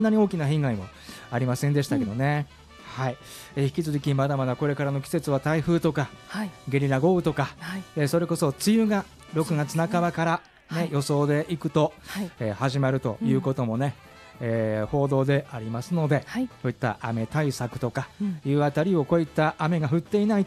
なに大きな被害もありませんでしたけどね、はい。引き続きまだまだこれからの季節は台風とか、 はい、 ゲリラ豪雨とか、 はい、 それこそ梅雨が6月半ばから、 はい予想でいくと、 はい、 始まるということもね、報道でありますので、 はい、 こういった雨対策とかうんいうあたりを、こういった雨が降っていない